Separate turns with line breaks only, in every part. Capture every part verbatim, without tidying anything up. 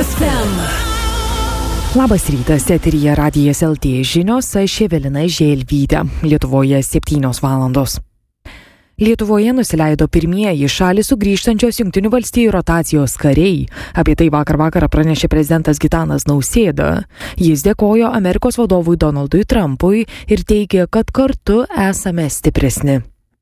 Ef Em.
Labas rytas, eteryje Radijas L T žinios, aš Evelina Želvytė. Lietuvoje septynios valandos. Lietuvoje nusileido pirmieji šalį sugrįžtančios Jungtinių valstijų rotacijos kariai. Apie tai vakar vakarą pranešė prezidentas Gitanas Nausėda. Jis dėkojo Amerikos vadovui Donaldui Trumpui ir teigė, kad kartu esame stipresni.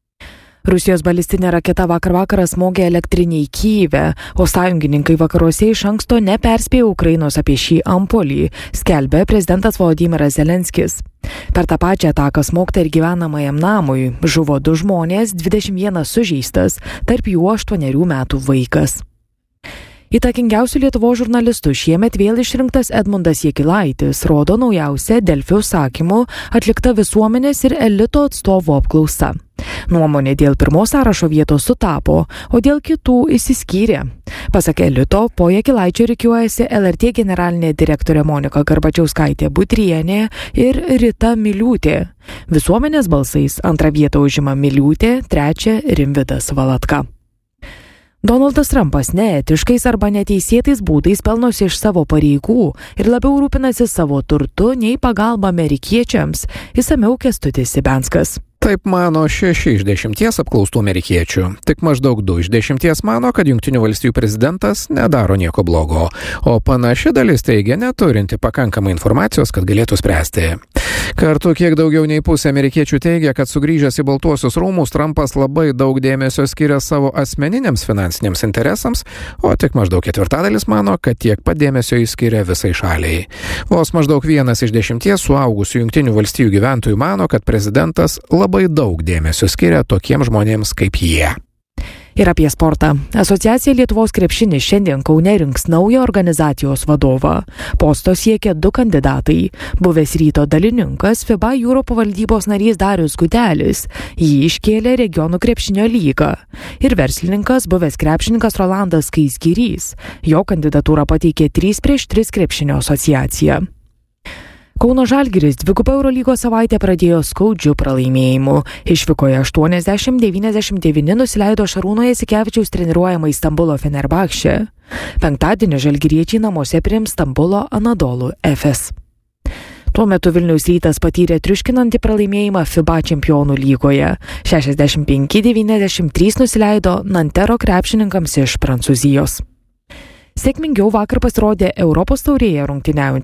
Rusijos balistinė raketa vakar vakarą smogė elektrinį Kyjive, o sąjungininkai vakaruose iš anksto neperspėjo Ukrainos apie šį antpuolį, skelbė prezidentas Volodymyras Zelenskis. Per tą pačią ataką smogta ir gyvenamajam namui. Žuvo du žmonės, dvidešimt vienas sužeistas, tarp jų aštuonerių metų vaikas. Įtakingiausių Lietuvos žurnalistų šiemet vėl išrinktas Edmundas Jakilaitis, rodo naujausia Delfi užsakymu atlikta visuomenės ir elito atstovų apklausa. Nuomonė dėl pirmos sąrašo vietos sutapo, o dėl kitų išsiskyrė. Pasak elito, po Jakilaičio rikiuojasi L R T generalinė direktorė Monika Garbačiauskaitė Budrienė ir Rita Miliūtė. Visuomenės balsais antrą vietą užima Miliūtė, trečią Rimvydas Valatka. Donaldas Trumpas neetiškais arba neteisėtais būdais pelnosi iš savo pareigų ir labiau rūpinasi savo turtu nei pagalba amerikiečiams, išsamiau Kęstutis Sibenskas.
Taip mano šeši iš dešimties apklaustų amerikiečių. Tik maždaug du iš dešimties mano, kad Jungtinių valstijų prezidentas nedaro nieko blogo, o panaši dalis teigia neturinti pakankamai informacijos, kad galėtų spręsti. Kartu kiek daugiau nei pusė amerikiečių teigia, kad sugrįžęs į Baltuosius rūmus, Trumpas labai daug dėmesio skiria savo asmeniniams finansiniams interesams, o tik maždaug ketvirtadalis mano, kad tiek pat dėmesio jis skiria visai šaliai. Vos maždaug vienas iš dešimties suaugusių Jungtinių valstijų gyventojų mano, kad prezidentas labai daug dėmesio skiria tokiems žmonėms kaip jie.
Ir apie sportą. Asociacija Lietuvos krepšinis šiandien Kaune rinks naują organizacijos vadovą. Posto siekia du kandidatai. Buvęs Ryto dalininkas FIBA jūro pavaldybos narys Darius Gudelis. Jį iškėlė regionų krepšinio lyga. Ir verslininkas buvęs krepšininkas Rolandas Skaisgirys. Jo kandidatūrą pateikė trys prieš tris krepšinio asociacija. Kauno Žalgiris dvigubą Eurolygos savaitę pradėjo skaudžiu pralaimėjimu. Išvykoje aštuoniasdešimt devyniasdešimt devyni nusileido Šarūno Jasikevičiaus treniruojamai Stambulo Fenerbahče. Penktadienį žalgiriečiai namuose priims Stambulo Anadolu Efes. Tuo metu Vilniaus Rytas patyrė triuškinantį pralaimėjimą FIBA čempionų lygoje. šešiasdešimt penki devyniasdešimt trys nusileido Nantero krepšininkams iš Prancūzijos. Sėkmingiau vakar pasirodė Europos taurėje rungtyniaujančių